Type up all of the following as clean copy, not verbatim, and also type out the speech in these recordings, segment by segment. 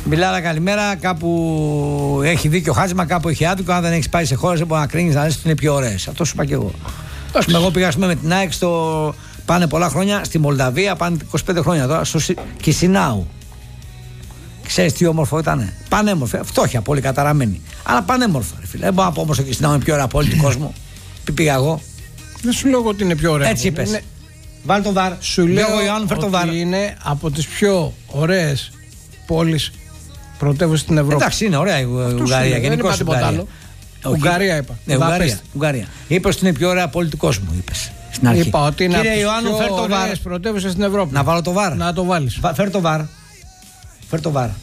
Μπιλάρα, καλημέρα. Κάπου έχει δίκιο χάσμα, κάπου έχει άδικο. Αν δεν έχει πάει σε χώρες, δεν μπορεί να κρίνει να λες ότι είναι πιο ωραίες. Αυτό σου είπα και εγώ. Εγώ πήγα με την ΑΕΚ πάνε πολλά χρόνια στη Μολδαβία, πάνε 25 χρόνια τώρα στο Κισινάου. Ξέρεις τι όμορφο ήταν? Πανέμορφο. Φτώχεια, πολύ καταραμένη. Αλλά πανέμορφο. Δεν μπορώ να πω όμως ότι Κισινάου είναι πιο ωραία πόλη του κόσμου. Πήγα εγώ. Δεν σου λέω ότι είναι πιο ωραία. Έτσι είπες. Είναι... Βάλ το βαρ. Σου λέω Ιωάννου, φέρ το βαρ. Είναι από τις πιο ωραίες πόλεις πρωτεύουσες στην Ευρώπη. Εντάξει, είναι ωραία η Ουγγαρία. Γενικώς Ουγγαρία είπα. Ουγγαρία. Είπες ότι είναι η πιο ωραία πόλη του κόσμου. Είπες. Είπα ότι είναι Κύριε Ιωάννου, φέρ το βαρ. Πρωτεύουσες στην Ευρώπη. Να βάλω το βαρ. Να το βάλεις. Φέρ το βαρ. Φέρ το βαρ.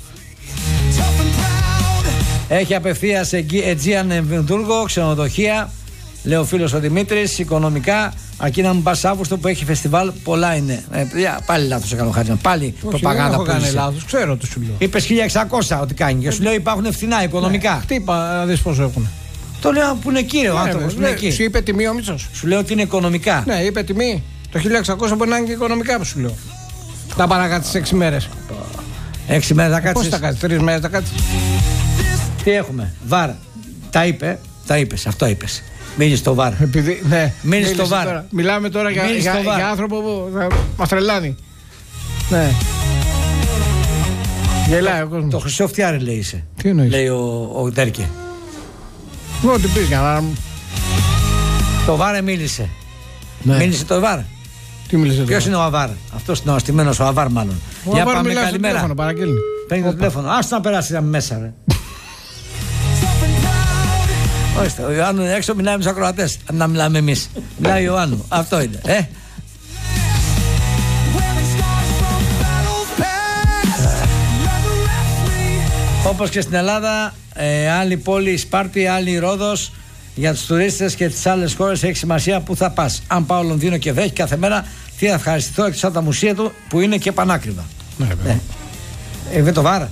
Έχει απευθείας Aegean Εμβεντούργο, ξενοδοχεία. Λέει ο φίλος ο Δημήτρης, οικονομικά, αρκεί να μην πας Αύγουστο που έχει φεστιβάλ, πολλά είναι. Πάλι λάθος έκανε ο Χάτζημα. Πάλι προπαγάνδα που έκανε λάθος, ξέρω τι σου λέω. Είπες 1600 ότι κάνει και σου λέω υπάρχουν φθηνά οικονομικά. Ναι, τι είπα, να δεις πόσο έχουν. Το λέω που είναι εκεί, ο άνθρωπος. Σου είπε τιμή ο Μίτσος. Σου λέω ότι είναι οικονομικά. Ναι, είπε τιμή. Το 1600 μπορεί να είναι και οικονομικά που σου λέω. Τα παρακάτσεις 6 μέρες. 6 μέρες θα κάτσεις. Πώς θα κάτσεις, 3 μέρες θα κάτσεις. Τι έχουμε, βαρ. Τα είπες, αυτό είπες. Μείνει στο βαρ. Ναι, μείνει στο βαρ. Τώρα. Μιλάμε τώρα για άνθρωπο που θα μας τρελάνει. Ναι. Γελάει ο κόσμος. Το χρυσό φτιάρι λέει είσαι. Τι εννοείς? Λέει ο Τέρκε. Ό,τι πεις για να... Το βάρ μίλησε. Ναι. Μίλησε το βάρ. Τι μίλησε? Ποιος είναι ο Αβάρ? Αυτός είναι ο αστημένος, ο Αβάρ μάλλον. Για πάμε, καλημέρα. Παίρνει το τηλέφωνο. Άσου να περάσει μέσα ρε. Ορίστε, ο Ιωάννου είναι έξω, μιλάει με τους ακροατές. Να μιλάμε εμείς. Μιλάει ο Ιωάννου. Αυτό είναι. Όπως και στην Ελλάδα, άλλη πόλη Σπάρτη, άλλη Ρόδος. Για τους τουρίστες και τις άλλες χώρες έχει σημασία που θα πας. Αν πάω Λονδίνο και δέχει κάθε μέρα, τι θα ευχαριστηθώ εκτός από τα μουσεία του που είναι και πανάκριβα. Ναι, με το βάρα.